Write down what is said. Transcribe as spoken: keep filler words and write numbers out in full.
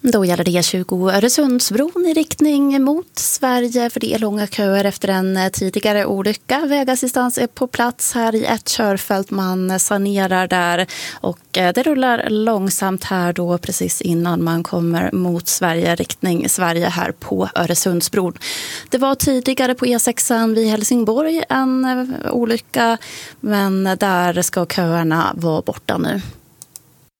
Då gäller det E tjugo Öresundsbron i riktning mot Sverige, för det är långa köer efter en tidigare olycka. Vägassistans är på plats här i ett körfält, man sanerar där och det rullar långsamt här då precis innan man kommer mot Sverige, riktning Sverige här på Öresundsbron. Det var tidigare på E sexan vid Helsingborg en olycka, men där ska köerna vara borta nu.